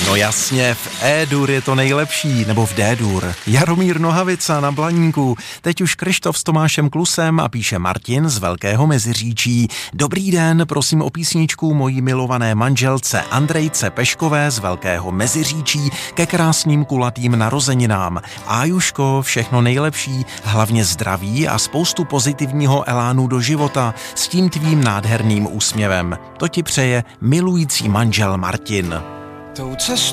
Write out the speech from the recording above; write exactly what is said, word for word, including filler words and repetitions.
No jasně, v E-dur je to nejlepší, nebo v D-dur. Jaromír Nohavica na Blaníku, teď už Kryštof s Tomášem Klusem a píše Martin z Velkého Meziříčí. Dobrý den, prosím o písničku mojí milované manželce Andrejce Peškové z Velkého Meziříčí ke krásným kulatým narozeninám. Ájuško, všechno nejlepší, hlavně zdraví a spoustu pozitivního elánu do života s tím tvým nádherným úsměvem. To ti přeje milující manžel Martin. Tou cestou